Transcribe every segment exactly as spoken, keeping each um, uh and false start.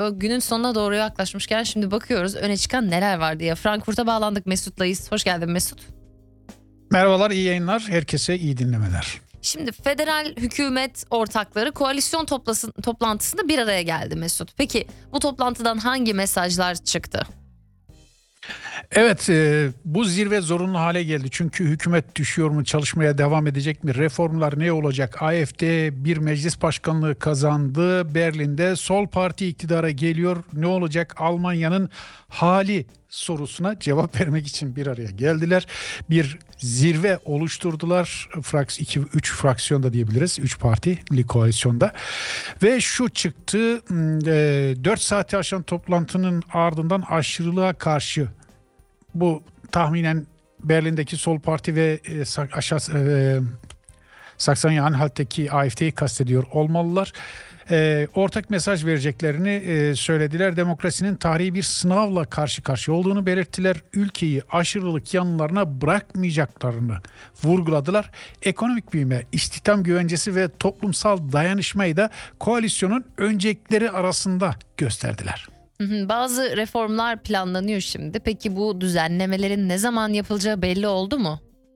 Günün sonuna doğru yaklaşmışken şimdi bakıyoruz öne çıkan neler var diye. Frankfurt'a bağlandık, Mesut'layız. Hoş geldin Mesut. Merhabalar, iyi yayınlar. Herkese iyi dinlemeler. Şimdi federal hükümet ortakları koalisyon toplasın, toplantısında bir araya geldi Mesut. Peki bu toplantıdan hangi mesajlar çıktı? Evet, e, bu zirve zorunlu hale geldi. Çünkü hükümet düşüyor mu, çalışmaya devam edecek mi, reformlar ne olacak? A F D bir meclis başkanlığı kazandı. Berlin'de sol parti iktidara geliyor. Ne olacak? Almanya'nın hali sorusuna cevap vermek için bir araya geldiler. Bir zirve oluşturdular. iki üç fraksiyonda diyebiliriz. üç partili koalisyonda. Ve şu çıktı. dört saati aşan toplantının ardından aşırılığa karşı, bu tahminen Berlin'deki sol parti ve e, aşağı e, Saksanya-Anhalt'teki A F D'yi kastediyor olmalılar. E, ortak mesaj vereceklerini e, söylediler. Demokrasinin tarihi bir sınavla karşı karşıya olduğunu belirttiler. Ülkeyi aşırılık yanlarına bırakmayacaklarını vurguladılar. Ekonomik büyüme, istihdam güvencesi ve toplumsal dayanışmayı da koalisyonun öncelikleri arasında gösterdiler. Bazı reformlar planlanıyor şimdi. Peki bu düzenlemelerin ne zaman yapılacağı belli oldu mu?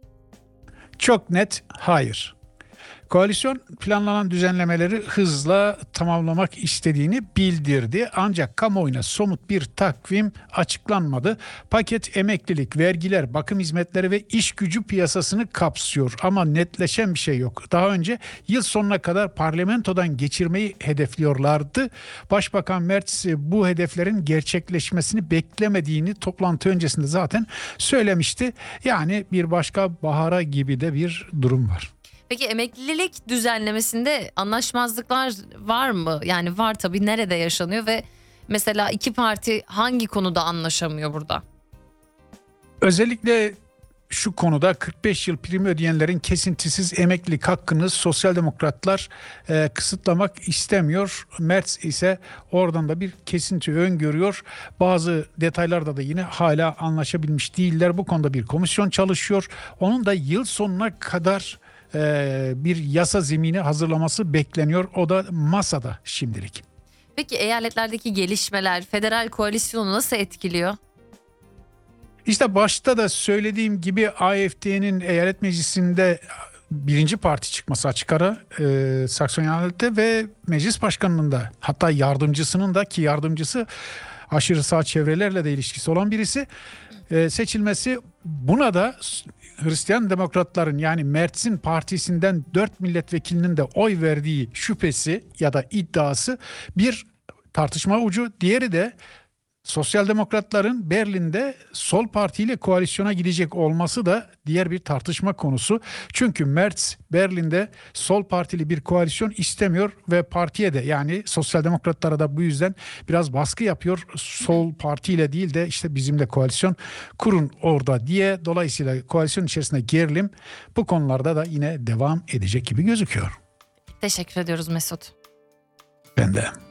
Çok net hayır. Koalisyon planlanan düzenlemeleri hızla tamamlamak istediğini bildirdi. Ancak kamuoyuna somut bir takvim açıklanmadı. Paket emeklilik, vergiler, bakım hizmetleri ve iş gücü piyasasını kapsıyor. Ama netleşen bir şey yok. Daha önce yıl sonuna kadar parlamentodan geçirmeyi hedefliyorlardı. Başbakan Merz bu hedeflerin gerçekleşmesini beklemediğini toplantı öncesinde zaten söylemişti. Yani bir başka bahara gibi de bir durum var. Peki emeklilik düzenlemesinde anlaşmazlıklar var mı? Yani var tabii, nerede yaşanıyor ve mesela iki parti hangi konuda anlaşamıyor burada? Özellikle şu konuda kırk beş yıl prim ödeyenlerin kesintisiz emeklilik hakkını sosyal demokratlar e, kısıtlamak istemiyor. Merz ise oradan da bir kesinti öngörüyor. Bazı detaylarda da yine hala anlaşabilmiş değiller. Bu konuda bir komisyon çalışıyor. Onun da yıl sonuna kadar bir yasa zemini hazırlaması bekleniyor. O da masada şimdilik. Peki eyaletlerdeki gelişmeler federal koalisyonu nasıl etkiliyor? İşte başta da söylediğim gibi A F D'nin eyalet meclisinde birinci parti çıkması açık ara e, Saksanya-Anhalt'te ve meclis başkanının da, hatta yardımcısının da, ki yardımcısı aşırı sağ çevrelerle de ilişkisi olan birisi, e, seçilmesi, buna da Hristiyan Demokratların, yani Merz'in partisinden dört milletvekilinin de oy verdiği şüphesi ya da iddiası bir tartışma ucu. Diğeri de Sosyal Demokratların Berlin'de sol partiyle koalisyona gidecek olması da diğer bir tartışma konusu. Çünkü Merz Berlin'de sol partili bir koalisyon istemiyor ve partiye de, yani Sosyal Demokratlara da bu yüzden biraz baskı yapıyor. Sol partiyle değil de işte bizimle koalisyon kurun orada diye. Dolayısıyla koalisyon içerisinde gerilim bu konularda da yine devam edecek gibi gözüküyor. Teşekkür ediyoruz Mesut. Ben de.